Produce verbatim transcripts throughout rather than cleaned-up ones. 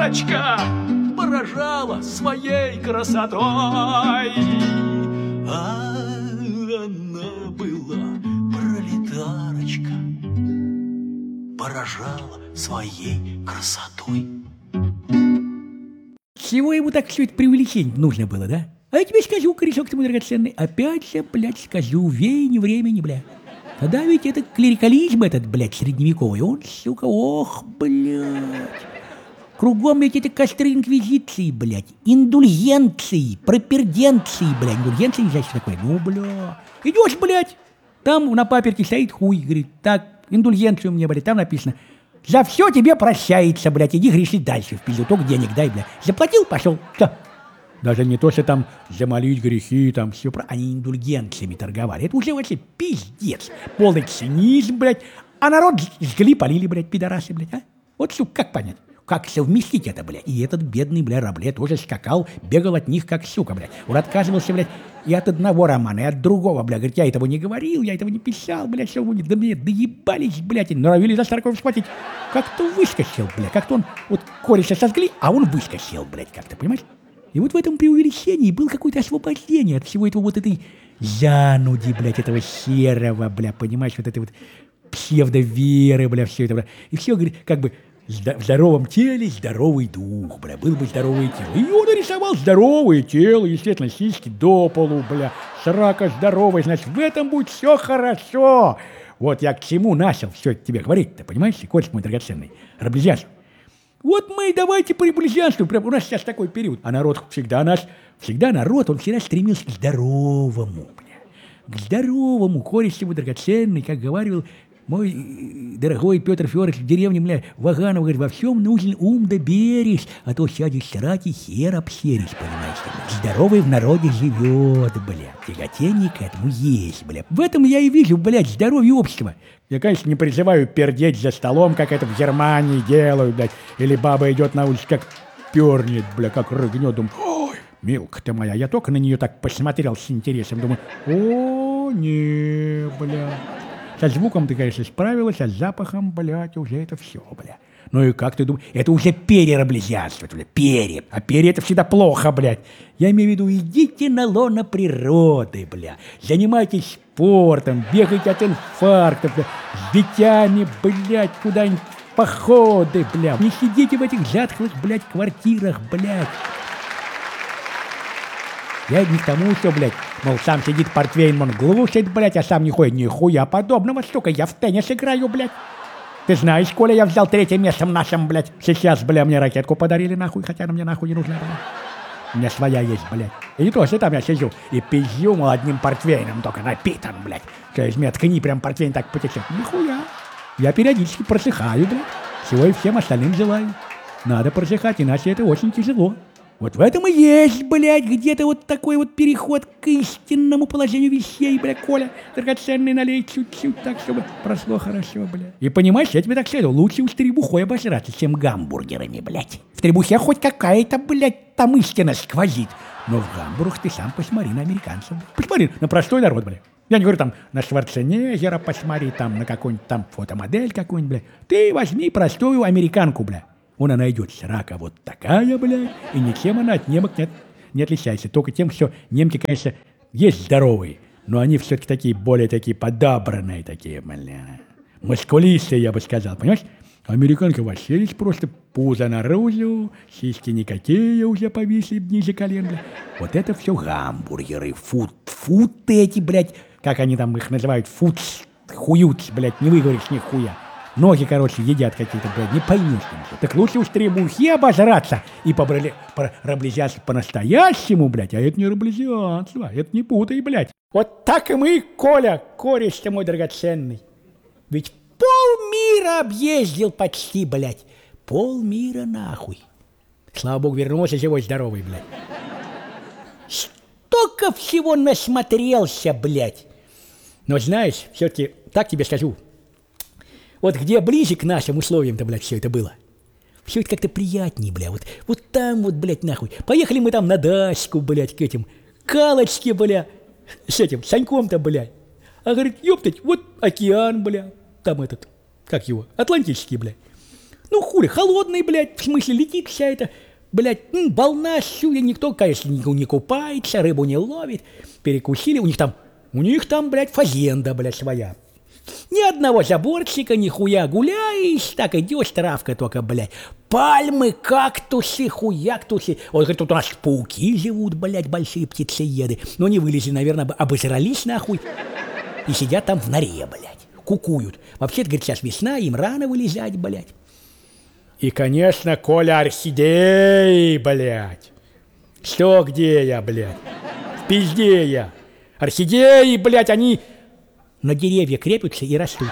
пролетарочка поражала своей красотой. А она была пролетарочка, поражала своей красотой. Чего ему так все это преувеличение нужно было, да? А я тебе скажу, корешок ты мой драгоценный, опять же, блядь, скажу, веянь времени, бля. Тогда ведь это клерикализм этот, блядь, средневековый, он, сука, ох, блядь. Кругом ведь это костры инквизиции, блядь, индульгенции, проперденции, блядь. Индульгенции, не знаешь, что такое? Ну, бля. Идешь, блядь, там на паперке стоит хуй, говорит, так, индульгенцию мне, блядь, там написано. За все тебе прощается, блядь, иди грешить дальше, в пизду, только денег дай, блядь. Заплатил, пошел, все. Даже не то, что там замолить грехи, там все про... Они индульгенциями торговали. Это уже вообще пиздец. Полный цинизм, блядь. А народ жгли, полили, блядь, пидорасы, блядь, а? Вот, сука, как понять? Как совместить это, блядь? И этот бедный, бля, Рабле тоже скакал, бегал от них, как сука, блядь. Он отказывался, блядь, и от одного романа, и от другого, блядь. Говорит, я этого не говорил, я этого не писал, блядь, все будет. Да, блядь, доебались, блядь, и норовили за Старкова схватить. Как-то выскочил, блядь, как-то он, вот, кореша сожгли, а он выскочил, блядь, как-то, понимаешь? И вот в этом преувеличении было какое-то освобождение от всего этого вот этой зануди, блядь, этого серого, бля, понимаешь, вот этой вот псевдоверы, бля, все это, бля. И все, говорит, как бы в здоровом теле здоровый дух, бля, был бы здоровое тело. И он нарисовал здоровое тело, естественно, сиськи до полу, бля, срака здоровая, значит, в этом будет все хорошо. Вот я к чему начал все это тебе говорить-то, понимаешь, котик мой драгоценный, Раблезиан. Вот мы и давайте приближаемся, прям у нас сейчас такой период. А народ всегда наш, всегда народ, он всегда стремился к здоровому, бля. К здоровому, корещему, драгоценный, как говорил мой дорогой Петр Федорович в деревне, бля, Ваганов, говорит, во всем нужен ум да бережь, а то сядешь срать и хер обсеришь, понимаешь, бля. Здоровый в народе живет, бля, тяготение к этому есть, бля. В этом я и вижу, блядь, здоровье общества. Я, конечно, не призываю пердеть за столом, как это в Германии делают, блядь. Или баба идет на улице, как пернет, бля, как рыгнет. Думаю, ой, милка ты моя. Я только на нее так посмотрел с интересом. Думаю, о, не, бля. Со звуком ты, конечно, справилась, а с запахом, блядь, уже это все, бля. Ну и как ты думаешь? Это уже перераблезианство, бля, перья. А перья это всегда плохо, блядь. Я имею в виду, идите на лоно природы, бля. Занимайтесь спортом, бегайте от инфаркта, бля. С детьми, блядь, куда-нибудь в походы, бля. Не сидите в этих затхлых, блядь, квартирах, блядь. Я не к тому, что, блядь, мол, сам сидит портвейн, он глушит, блядь, а сам не ходит, нихуя подобного, сука, я в теннис играю, блядь. Ты знаешь, Коля, я взял третье место в нашем, блядь. Сейчас, бля, мне ракетку подарили, нахуй, хотя она мне нахуй не нужна, блядь. У меня своя есть, блядь. И не то, что там я сижу и пизжу, мол, одним портвейном, только напитан, блядь. Через меня ткни, прям портвейн так потечет. Нихуя. Я периодически просыхаю, блядь. Всего и всем остальным желаю. Надо просыхать, иначе это очень тяжело. Вот в этом и есть, блядь, где-то вот такой вот переход к истинному положению вещей, блядь, Коля. Драгоценный налей чуть-чуть так, чтобы прошло хорошо, блядь. И понимаешь, я тебе так советую, лучше уж требухой обожраться, чем гамбургерами, блядь. В требухе хоть какая-то, блядь, там истина сквозит. Но в гамбургах ты сам посмотри на американцев. Посмотри на простой народ, блядь. Я не говорю там на Шварценеггера посмотри, там на какую-нибудь там фотомодель какую-нибудь, блядь. Ты возьми простую американку, блядь. Она найдет срака вот такая, блядь, и ничем она от немок не, не отличается. Только тем, что немки, конечно, есть здоровые, но они все-таки такие, более такие подобранные такие, бля. Мускулистые, я бы сказал, понимаешь? Американка вообще есть просто пузо наружу, сиськи никакие уже повисли ниже колен, бля. Вот это все гамбургеры, фуд, футы эти, блядь, как они там их называют, фуд, хуют, блядь, не выговоришь нихуя. Ноги, короче, едят какие-то, блядь, не поймешь. Так лучше уж требухи обожраться и пораблезиаться по-настоящему, блядь. А это не раблезианство, это не путай, блядь. Вот так и мы, Коля, кореш-то мой драгоценный. Ведь полмира объездил почти, блядь. Полмира нахуй. Слава богу, вернулся живой, здоровый, блядь. Столько всего насмотрелся, блядь. Но знаешь, все-таки так тебе скажу. Вот где ближе к нашим условиям-то, блядь, все это было. Все это как-то приятнее, бля. Вот, вот там вот, блядь, нахуй. Поехали мы там на дачку, блядь, к этим. Калочке, бля. С этим, Саньком-то, блядь. А говорит, ёптать, вот океан, бля. Там этот, как его, Атлантический, бля. Ну хули, холодный, блядь, в смысле летит вся эта, блядь, м, волна сюда, никто, конечно, не, не купается, рыбу не ловит. Перекусили, у них там, у них там, блядь, фазенда, блядь, своя. Ни одного заборчика, нихуя гуляешь, так идешь, травка только, блядь. Пальмы, кактусы, хуяктусы. Он говорит, тут у нас пауки живут, блядь, большие птицееды. Но не вылезли, наверное, обосрались нахуй. И сидят там в норе, блядь, кукуют. Вообще-то, говорит, сейчас весна, им рано вылезать, блядь. И, конечно, Коля, орхидеи, блядь. Что, где я, блядь? В пизде я. Орхидеи, блядь, они на деревья крепятся и растут.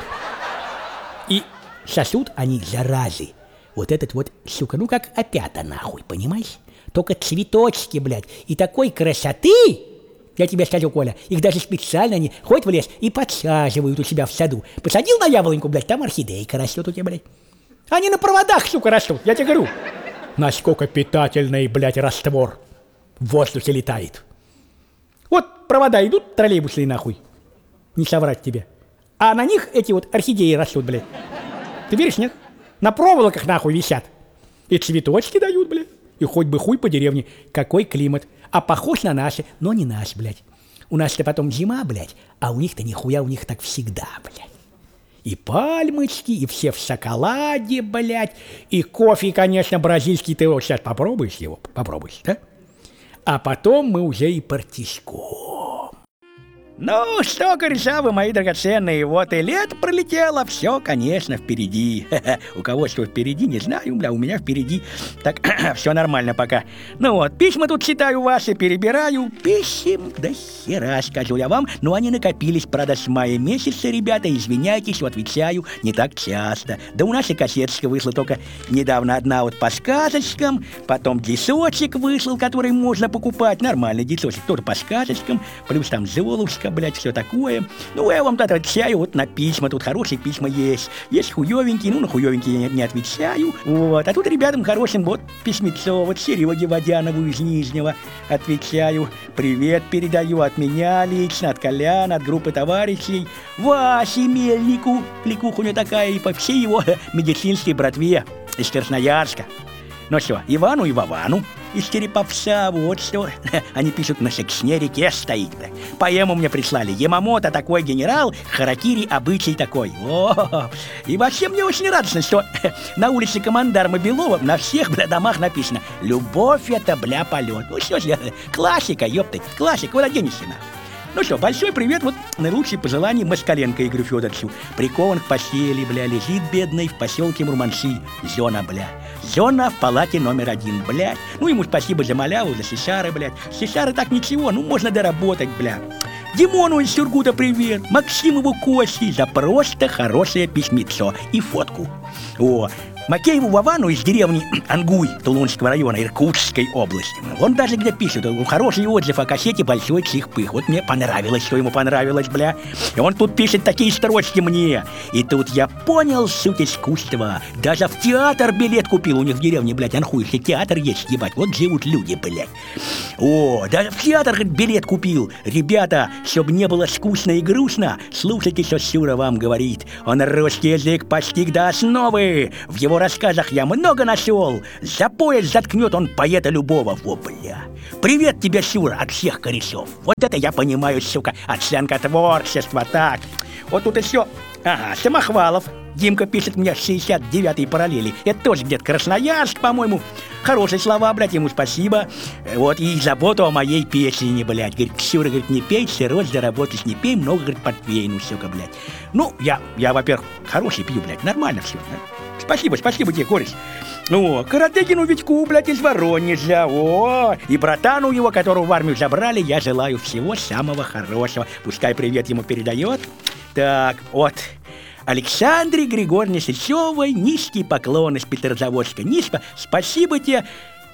И сосут они заразы. Вот этот вот, сука, ну как опята нахуй, понимаешь? Только цветочки, блядь, и такой красоты, я тебе скажу, Коля, их даже специально они ходят в лес и подсаживают у себя в саду. Посадил на яблоньку, блядь, там орхидейка растет у тебя, блядь. Они на проводах, сука, растут, я тебе говорю. Насколько питательный, блядь, раствор в воздухе летает. Вот провода идут, троллейбусные нахуй. Не соврать тебе. А на них эти вот орхидеи растут, блядь. Ты веришь, нет? На проволоках нахуй висят. И цветочки дают, блядь. И хоть бы хуй по деревне. Какой климат. А похож на наши, но не наш, блядь. У нас-то потом зима, блядь. А у них-то нихуя, у них так всегда, блядь. И пальмочки, и все в шоколаде, блядь. И кофе, конечно, бразильский. Ты вот сейчас попробуешь его? Попробуешь, да? А потом мы уже и партишком. Ну что, кореша вы, мои драгоценные, вот и лето пролетело, все, конечно, впереди. У кого что впереди, не знаю, бля, у меня впереди. Так, все нормально пока. Ну вот, письма тут читаю ваши, перебираю. Писем до хера, скажу я вам. Но они накопились, правда, с мая месяца, ребята, извиняйтесь, отвечаю не так часто. Да у нас и кассеточка вышла только недавно одна вот по сказочкам. Потом дисочек вышел, который можно покупать. Нормальный дисочек, тоже по сказочкам. Плюс там Золушка, блять, все такое. Ну, я вам тут отвечаю вот на письма. Тут хорошие письма есть. Есть хуёвенькие, ну, на хуёвенькие я не, не отвечаю. Вот. А тут ребятам хорошим вот письмецо. Вот Сереге Водянову из Нижнего отвечаю. Привет передаю от меня лично, от Коляна, от группы товарищей. Васе Мельнику. Кликуха у него такая и по всей его медицинской братве из Красноярска. Ну что, Ивану и Вовану из Череповца, вот что. Они пишут, на Сексне реке стоит. Поэму мне прислали. Ямамото такой генерал, харакири обычай такой. О, и вообще мне очень радостно, что на улице Командарма Белова на всех, бля, домах написано: любовь это, бля, полет. Ну что ж, классика, ёпта, классика, куда денешься, нахуй. Ну что, большой привет, вот наилучшие пожелания Москаленко Игорю Федоровичу. Прикован к постели, бля, лежит бедный в поселке Мурманши. Зона, бля. Зона в палате номер один, блядь. Ну, ему спасибо за маляву, за сесары, блядь. Сесары так ничего, ну, можно доработать, бля. Димону из Сюргута привет. Максимову Кости за просто хорошее письмецо и фотку. О, Макееву Вовану из деревни Ангуй Тулунского района Иркутской области. Он даже где пишет, хороший отзыв о кассете «Большой чих-пых». Вот мне понравилось, что ему понравилось, бля. И он тут пишет такие строчки мне. И тут я понял суть искусства. Даже в театр билет купил. У них в деревне, блядь, Анхуй, если театр есть, ебать. Вот живут люди, блядь. О, даже в театр, говорит, билет купил. Ребята, чтобы не было скучно и грустно, слушайте, что Сюра вам говорит. Он русский язык постиг до основы. В его рассказах я много нашел. За пояс заткнет он поэта любого. Во, бля. Привет тебе, Сюра, от всех корешов. Вот это я понимаю, сука, оценка творчества. Так, вот тут еще, ага, Самохвалов. Димка пишет мне с шестьдесят девятой параллели. Это тоже где-то Красноярск, по-моему. Хорошие слова, блядь, ему спасибо. Вот, и заботу о моей песне, блядь. Говорит, Ксюра, говорит, не пей, сырой, заработаешь, не пей, много, говорит, портвейну, сука, блядь. Ну, я, я, во-первых, хороший пью, блядь, нормально все, да? Спасибо, спасибо тебе, кореш. О, Каратекину Витьку, блядь, из Воронежа. О, и братану его, которого в армию забрали, я желаю всего самого хорошего. Пускай привет ему передает. Так, вот. Александре Григорьевне Сычевой низкий поклон из Петрозаводска. Низко. Спасибо тебе.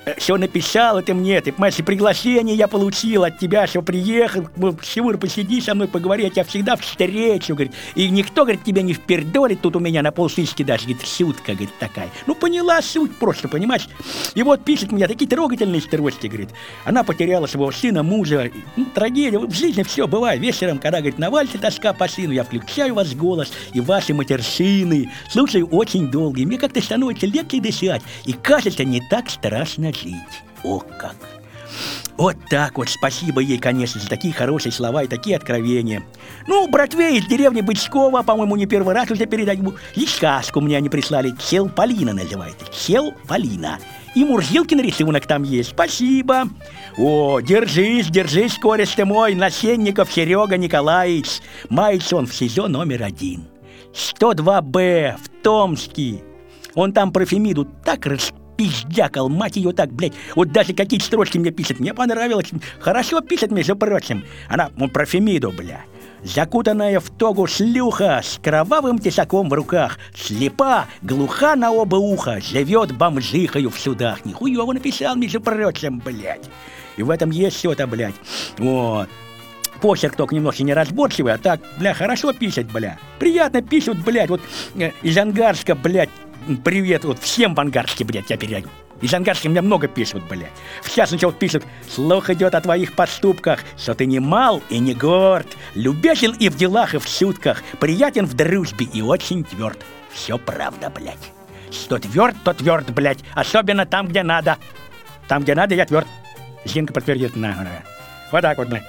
Все написала ты мне, ты, понимаешь, и приглашение я получил от тебя, что приехал, Сивур, посиди со мной, поговори, я тебя всегда встречу, говорит, и никто, говорит, тебя не впердолит, тут у меня на полсыски даже, говорит, шутка, говорит, такая. Ну, поняла суть просто, понимаешь? И вот пишет мне такие трогательные строчки, говорит, она потеряла своего сына, мужа, ну, трагедия, в жизни все бывает, вечером, когда, говорит, на вальсе тоска по сыну, я включаю ваш голос и ваши матершины, слушаю очень долго, и мне как-то становится легче дышать, и кажется, не так страшно жить. О, как! Вот так вот, спасибо ей, конечно, за такие хорошие слова и такие откровения. Ну, братве из деревни Бычкова, по-моему, не первый раз уже передаю. И сказку мне они прислали, Сел Полина называется, Сел Полина. И Мурзилкин рисунок там есть, спасибо. О, держись, держись, кореш ты мой, Насенников Серега Николаевич. Мается он в СИЗО номер один. сто два Б в Томске. Он там про Фемиду так распиздякал, мать ее так, блядь. Вот даже какие строчки мне пишет, мне понравилось. Хорошо пишет, между прочим. Она, ну, про Фемиду, бля. Закутанная в тогу шлюха с кровавым тесаком в руках, слепа, глуха на оба уха, живет бомжихою в судах. Нихуево написал, между прочим, блядь. И в этом есть что-то, блядь. Вот. Почерк только немножко неразборчивый, а так, бля, хорошо пишет, бля. Приятно пишут, блядь, вот э, из Ангарска, блядь. Привет, вот всем в Ангарске, блядь, я передаю. Из Ангарска меня много пишут, блядь. В частности, вот пишут, слух идет о твоих поступках, что ты не мал и не горд, любезен и в делах, и в шутках, приятен в дружбе и очень тверд. Все правда, блядь. Что тверд, то тверд, блядь, особенно там, где надо. Там, где надо, я тверд. Зинка подтвердит, на, на. Вот так вот, блядь.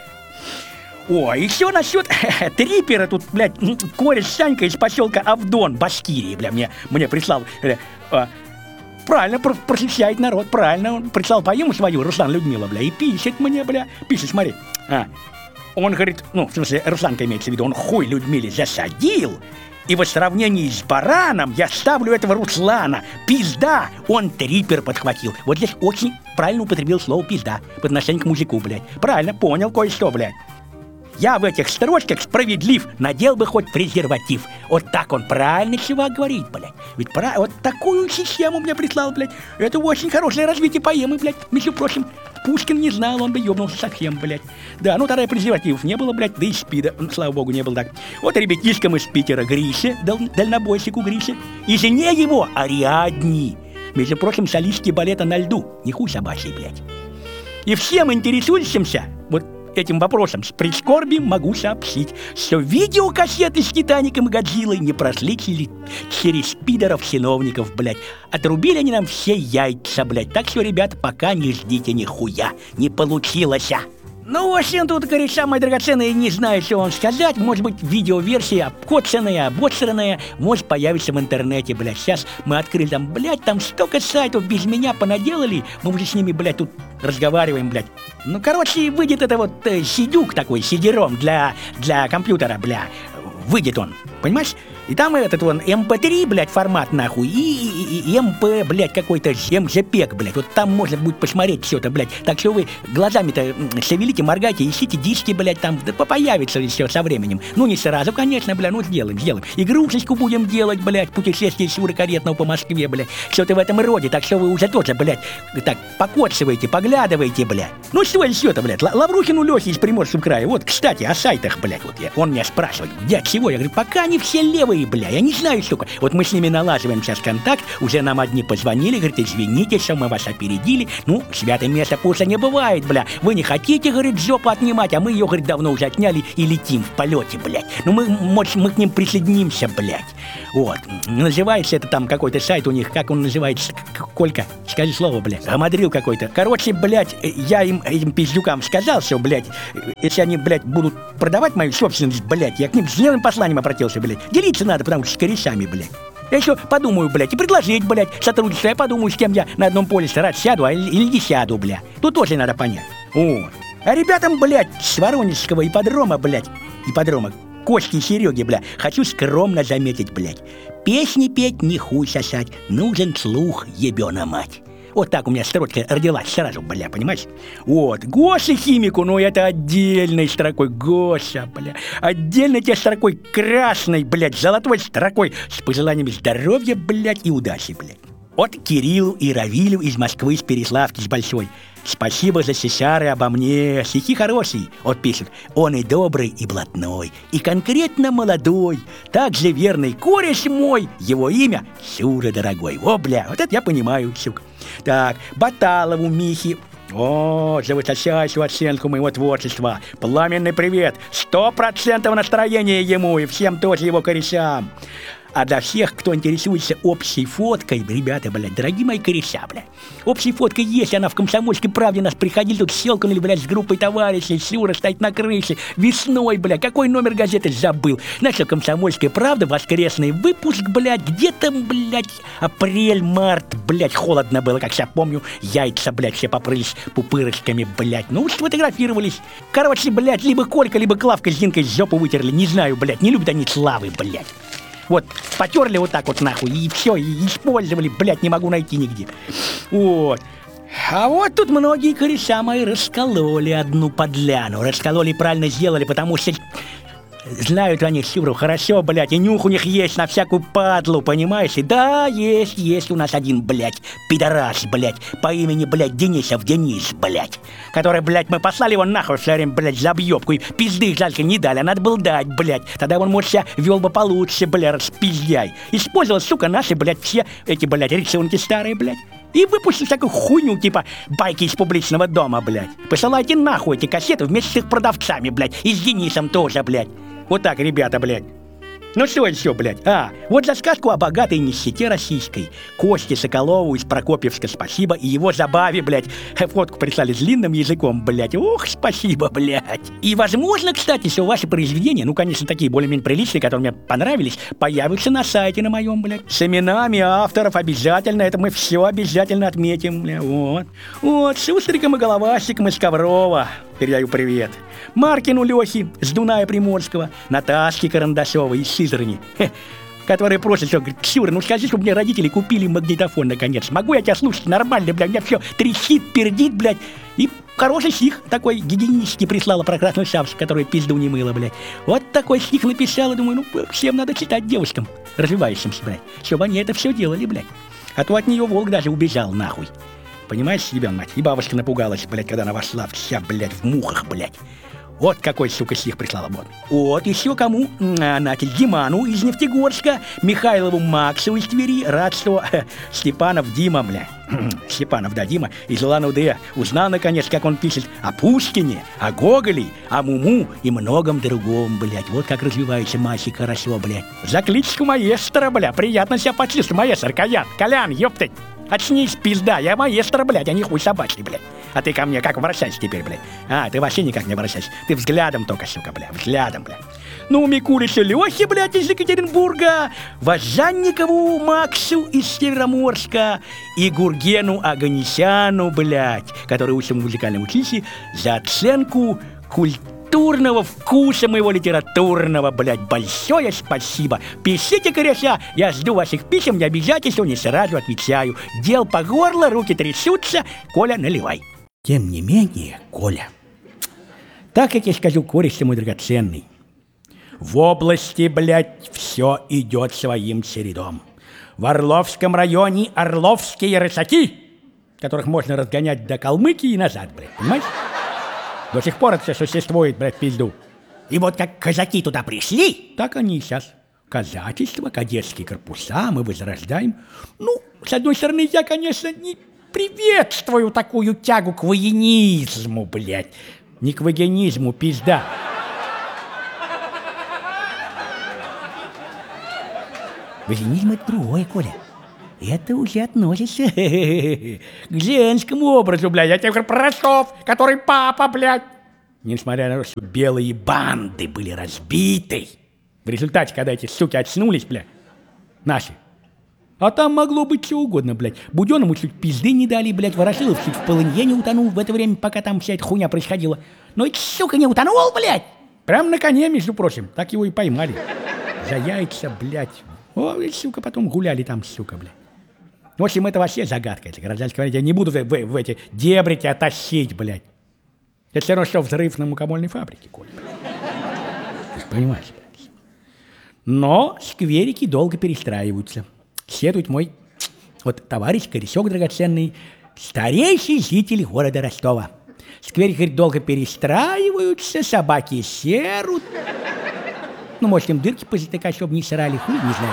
О, еще насчет трипера тут, блядь, кореш Санька из поселка Авдон, Башкирии, бля, мне, мне прислал. Бля, а, правильно, про просвещает народ, правильно. Он прислал поему свою, Руслан Людмила, бля, и пишет мне, бля, пишет, смотри. А, он говорит, ну, в смысле, Русланка имеется в виду, он хуй Людмиле засадил, и в сравнении с бараном я ставлю этого Руслана. Пизда, он трипер подхватил. Вот здесь очень правильно употребил слово пизда по отношению к мужику, блядь. Правильно, понял кое-что, блядь. Я в этих строчках справедлив, надел бы хоть презерватив. Вот так он правильно чувак говорит, блядь. Ведь пора... вот такую систему мне прислал, блядь. Это очень хорошее развитие поэмы, блядь. Между прочим, Пушкин не знал, он бы ёбнулся совсем, блядь. Да, ну тогда и презервативов не было, блядь, да и спида, ну, слава богу, не было так. Вот ребятишкам из Питера Грише, дал... дальнобойщику Грише, и жене его Ариадни. Между прочим, солистки балета на льду, не хуй собачий, блядь. И всем интересующимся, вот этим вопросом с прискорбием могу сообщить, что видеокассеты с Титаником и Годзиллой не прошли через пидоров-чиновников, блядь. Отрубили они нам все яйца, блядь. Так что, ребята, пока не ждите нихуя. Не получилось. Ну, в общем, тут, говорит, самое драгоценное, не знаю, что вам сказать. Может быть, видеоверсия обкоцанная, обосранная, может появиться в интернете, блядь. Сейчас мы открыли там, блядь, там столько сайтов без меня понаделали. Мы уже с ними, блядь, тут разговариваем, блядь. Ну, короче, выйдет это вот э, сидюк такой, сидером для, для компьютера, бля. Выйдет он, понимаешь? И там этот вон эм пэ три, блядь, формат нахуй, и, и, и эм пэ, блядь, какой-то эм жэ пег, блядь. Вот там можно будет посмотреть все это, блядь. Так что вы глазами-то шевелите, моргайте, ищите диски, блядь, там да появится все со временем. Ну, не сразу, конечно, блядь, ну сделаем, сделаем. Игрушечку будем делать, блядь, путешествие Шуры Каретного по Москве, блядь. Что-то в этом роде, так что вы уже тоже, блядь, так покоцываете, поглядываете, блядь. Ну, что еще-то, блядь, Лаврухину Лехе из Приморского края. Вот, кстати, о сайтах, блядь, вот я, он меня спрашивает, где, чего? Я говорю, пока они все левые, бля, я не знаю, сука. Вот мы с ними налаживаем сейчас контакт, уже нам одни позвонили, говорит, извините, что мы вас опередили. Ну, святое место пуса не бывает, бля. Вы не хотите, говорит, жопу отнимать, а мы ее, говорит, давно уже отняли и летим в полете, блядь. Ну, мы, может, мы к ним присоединимся, блядь. Вот. Называется это там какой-то сайт у них, как он называется? Колька, скажи слово, блядь. Гамадрил какой-то. Короче, блядь, я им, этим пиздюкам сказал, что, блядь, если они, блядь, будут продавать мою собственность, блядь, я к ним с деловым посланием обратился, блядь. Делиться надо, потому что с корешами, блядь. Я еще подумаю, блядь, и предложить, блядь, сотрудничество. Я подумаю, с кем я на одном поле раз сяду, а или не сяду, блядь. Тут тоже надо понять. Вот. А ребятам, блядь, с Воронежского ипподрома, блядь, ипподрома, Кости и Сереги, бля, хочу скромно заметить, блядь. Песни петь, не хуй сосать, нужен слух, ебёна мать. Вот так у меня строчка родилась сразу, бля, понимаешь? Вот, Гоше химику, ну это отдельной строкой, Гоша, бля. Отдельной тебе строкой красной, блядь, золотой строкой, с пожеланиями здоровья, блядь, и удачи, блядь. От Кириллу и Равилю из Москвы, с Переславки, с Большой. Спасибо за сесары обо мне. Стихи хорошие. Вот пишет. Он и добрый, и блатной, и конкретно молодой. Также верный кореш мой. Его имя Шура дорогой. О, бля, вот это я понимаю, сука. Так, Баталову Михе. О, за высочайшую оценку моего творчества. Пламенный привет. Сто процентов настроения ему и всем тоже его корешам. А для всех, кто интересуется общей фоткой, ребята, блядь, дорогие мои кореша, блядь, общей фоткой есть, она в «Комсомольской правде» нас приходили, тут щелкнули, блядь, с группой товарищей, Шура стоит на крыше, весной, блядь, какой номер газеты забыл. Значит, «Комсомольская правда», воскресный выпуск, блядь, где-то, блядь, апрель-март, блядь, холодно было, как я помню, яйца, блядь, все покрылись пупырышками, блядь, ну, сфотографировались. Короче, блядь, либо Колька, либо Клавка с Зинкой жопу вытерли, не знаю, блядь, не любят они славы, блядь. Вот, потерли вот так вот нахуй, и все, и использовали, блядь, не могу найти нигде. Вот. А вот тут многие кореша мои раскололи одну подляну. Раскололи и правильно сделали, потому что знают они Шуру хорошо, блядь, и нюх у них есть на всякую падлу, понимаешь? И да, есть, есть у нас один, блядь, пидорас, блядь, по имени, блядь, Денисов Денис, блядь, который, блядь, мы послали его нахуй все время, блядь, за объебку, и пизды жалко не дали, а надо было дать, блядь, тогда он, может, себя вел бы получше, блядь, распиздяй. Использовал, сука, наши, блядь, все эти, блядь, рисунки старые, блядь. И выпустил всякую хуйню, типа байки из публичного дома, блядь. Посылайте нахуй эти кассеты вместе с их продавцами, блядь, и с Денисом тоже, блядь. Вот так, ребята, блядь. Ну что еще, блядь? А, вот за сказку о богатой нищете российской. Косте Соколову из Прокопьевска спасибо. И его забаве, блядь, фотку прислали с длинным языком, блядь. Ох, спасибо, блядь. И, возможно, кстати, что ваши произведения, ну, конечно, такие более-менее приличные, которые мне понравились, появятся на сайте на моем, блядь. С именами авторов обязательно. Это мы все обязательно отметим, блядь. Вот. Вот, Шустриком и Головастиком из Коврова. Передаю привет. Маркину Лехи с Дуная Приморского, Наташке Карандашовой из Сызрани, которые просят, что, говорит, Шура, ну скажи, чтобы мне родители купили магнитофон наконец. Могу я тебя слушать нормально, блядь, у меня все трещит, пердит, блядь. И хороший стих такой гигиенический прислала про красную шапочку, которая пизду не мыла, блядь. Вот такой стих написала, думаю, ну всем надо читать девушкам, развивающимся, блядь, чтобы они это все делали, блядь. А то от нее волк даже убежал, нахуй. Понимаешь, себя, мать? И бабушка напугалась, блядь, когда она вошла вся, блядь, в мухах, блядь. Вот какой, сука, стих прислала, вот. Вот еще кому? А, Нате Диману из Нефтегорска, Михайлову Максу из Твери, рад, что э, Степанов Дима, блядь. Степанов, да, Дима, из Улан-Удэ узнал, наконец, как он пишет о Пушкине, о Гоголе, о Муму и многом другом, блядь. Вот как развивается мальчик хорошо, блядь. За кличку маэстро, бля, приятно себя почувствовать, маэстро, Колян, Колян, ёптать. Очнись, пизда, я маэстро, блядь, а не хуй собачий, блядь. А ты ко мне как обращайся теперь, блядь? А, ты вообще никак не обращайся. Ты взглядом только, сука, блядь, взглядом, блядь. Ну, Микуличу Лехе, блядь, из Екатеринбурга, Важанникову Максу из Североморска и Гургену Аганесяну, блядь, который учим в музыкальном училище, за оценку культуры. Культурного вкуса моего литературного, блядь, большое спасибо. Пишите, кореша, я жду ваших писем, не обижайтесь, что не сразу отвечаю. Дел по горло, руки трясутся, Коля, наливай. Тем не менее, Коля, так как я скажу, кореш мой драгоценный, в области, блядь, все идет своим чередом. В Орловском районе орловские рысаки, которых можно разгонять до Калмыкии и назад, блядь, понимаешь? До сих пор это все существует, блядь, пизду. И вот как казаки туда пришли, так они и сейчас. Казачество, кадетские корпуса мы возрождаем. Ну, с одной стороны, я, конечно, не приветствую такую тягу к военизму, блядь. Не к вагинизму, пизда. Вагинизм — это другое, Коля. Это уже относится к женскому образу, блядь. Я тебе говорю про Ростов, который папа, блядь. Несмотря на то, что белые банды были разбиты, в результате, когда эти суки очнулись, блядь, наши. А там могло быть что угодно, блядь. Буденному чуть пизды не дали, блядь. Ворошилов чуть в полынье не утонул в это время, пока там вся эта хуйня происходила. Но эта сука не утонул, блядь. Прям на коне, между прочим. Так его и поймали. За яйца, блядь. О, и, сука, потом гуляли там, сука, блядь. В общем, это вообще загадка. Это гражданское войне. Я не буду в, в, в эти дебри тебя тащить, блядь. Это все равно, что взрыв на мукомольной фабрике, Коль. Ты же понимаешь, блядь. Но скверики долго перестраиваются. Следует мой Вот товарищ Корешок драгоценный, старейший житель города Ростова. Скверь, говорит, долго перестраиваются, собаки серут. Ну, может, им дырки позатыкать, чтобы не срали, хуй, не знаю.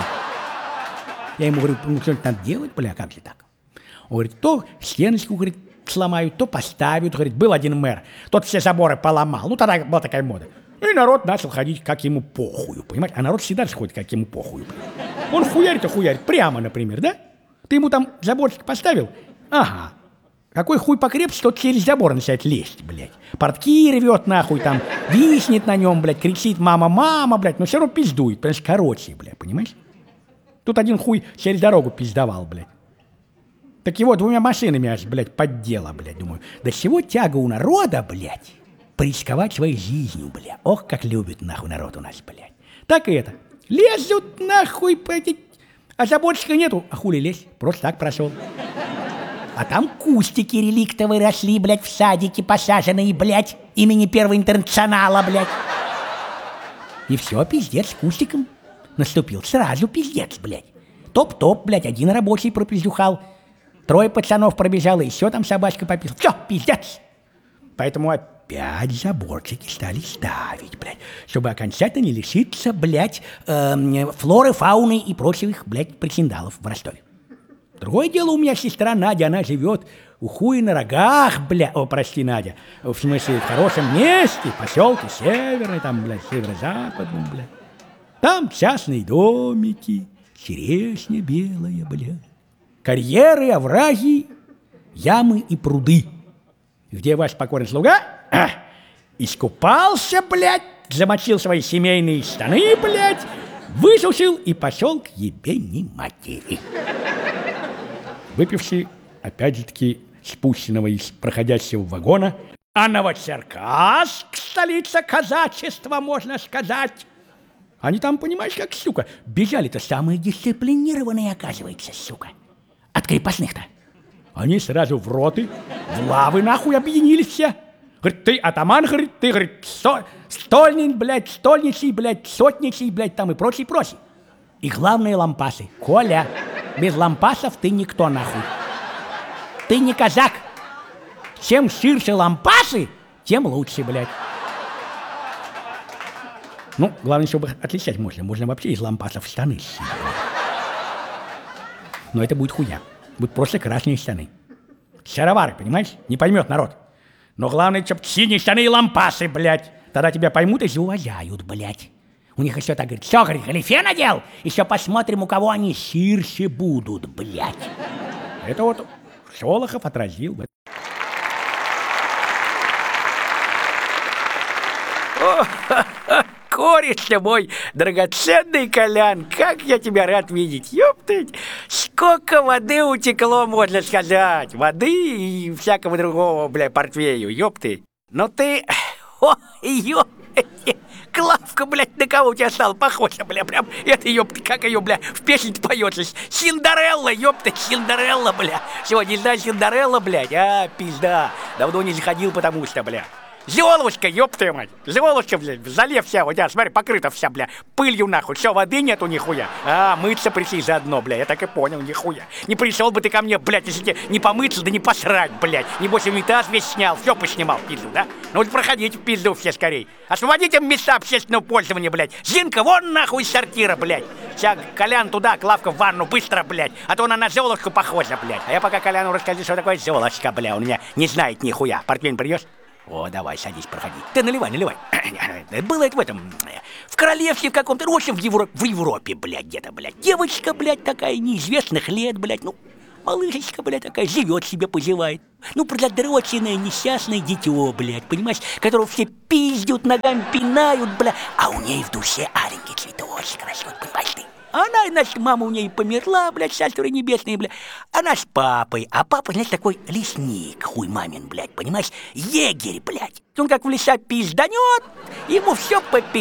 Я ему говорю, ну, что-нибудь надо делать, бля, как же так? Он говорит, то стеночку, говорит, сломают, то поставят. Говорит, был один мэр, тот все заборы поломал. Ну, тогда была такая мода. И народ начал ходить, как ему похую, понимаете? А народ всегда же ходит, как ему похую. Он хуярит, а хуярит, прямо, например, да? Ты ему там заборчик поставил? Ага. Какой хуй покрепче, тот через забор начинает лезть, блядь. Портки рвет, нахуй, там, виснет на нем, блядь, кричит «мама, мама», блядь, но все равно пиздует, потому что короче, блядь, понимаешь? Тут один хуй через дорогу пиздовал, блядь. Так его двумя машинами аж, блядь, поддела, блядь, думаю. До чего тяга у народа, блядь, порисковать своей жизнью, блядь. Ох, как любит, нахуй, народ у нас, блядь. Так и это. Лезут, нахуй, блядь, а заборчика нету. А хули лезть? Просто так прошел. А там кустики реликтовые росли, блядь, в садике посаженные, блядь, имени Первого интернационала, блядь. И все, пиздец, с кустиком. Наступил сразу пиздец, блядь. Топ-топ, блядь, один рабочий пропиздюхал. Трое пацанов пробежало, еще там собачка пописала. Все, пиздец. Поэтому опять заборчики стали ставить, блядь, чтобы окончательно не лишиться, блядь, э, флоры, фауны и прочих, блядь, причиндалов в Ростове. Другое дело, у меня сестра Надя, она живет у хуя на рогах, бля, о, прости, Надя, в смысле, в хорошем месте, поселке Северный, там, блядь, северо-западном, блядь. Там частные домики, черешня белая, блядь, карьеры, овраги, ямы и пруды, где ваш покорный слуга а, искупался, блядь, замочил свои семейные штаны, блядь, высушил и пошел к ебени матери. Выпивший, опять же таки, спущенного из проходящего вагона, а Новочеркасск, столица казачества, можно сказать. Они там, понимаешь, как, сука, бежали-то самые дисциплинированные, оказывается, сука. От крепостных-то. Они сразу в роты, в лавы, нахуй, объединились все. Говорит, ты атаман, говорит, ты, говорит, сто, стольник, блядь, стольничий, блядь, сотничий, блядь, там и прочий, прочий. И главные лампасы. Коля, без лампасов ты никто, нахуй. Ты не казак. Чем ширше лампасы, тем лучше, блядь. Ну, главное, чтобы отличать можно. Можно вообще из лампасов штаны сшить. Но это будет хуя. Будут просто красные штаны. Шаровары, понимаешь? Не поймет народ. Но главное, чтобы синие штаны и лампасы, блядь. Тогда тебя поймут и зауважают, блядь. У них еще так говорит, все, говорит, галифе надел? Еще посмотрим, у кого они ширше будут, блядь. Это вот Шолохов отразил. Кореш мой, драгоценный Колян, как я тебя рад видеть, ёптыть. Сколько воды утекло, можно сказать. Воды и всякого другого, бля, портвею, ёпты. Но ты... О, ёпты. Клавка, блядь, на кого у тебя стала похожа, бля, прям, это, ёпты, как ее, бля, в песне поется, Синдарелла, ёпты, Синдарелла, бля, сегодня, не знаю, Синдарелла, блядь, а, пизда, давно не заходил, потому что, бля, Золушка, ёпты, мать, Золушка, блядь, в зале вся, у тебя, смотри, покрыта вся, бля, пылью, нахуй, все, воды нету, нихуя, а, мыться пришли заодно, бля, я так и понял, нихуя, не пришел бы ты ко мне, блядь, если тебе не помыться, да не посрать, блядь, небось, унитаз весь снял, все поснимал, пизду, да, ну вот проходите в пизду все скорей, освободите места общественного пользования, блядь, Зинка, вон нахуй из сортира, блядь, сейчас Колян туда, Клавка в ванну, быстро, блядь, а то она на Золушку похожа, блядь, а я пока Коляну расскажу, что такое Золушка, бля, он меня не знает нихуя, портвейн придешь? О, давай, садись, проходи. Ты наливай, наливай. Было это в этом, в королевстве в каком-то, в общем, в Европе, в Европе, блядь, где-то, блядь. Девочка, блядь, такая, неизвестных лет, блядь, ну, малышечка, блядь, такая, живет себе, поживает. Ну, продроченное, несчастное дитё, блядь, понимаешь, которого все пиздят, ногами пинают, блядь, а у ней в душе аленький цветочек растет, понимаешь ты? Она, значит, мама у ней померла, блядь, царство небесное, блядь. Она с папой, а папа, значит, такой лесник, хуй мамин, блядь, понимаешь? Егерь, блядь. Он как в леса пизданет, ему все попи.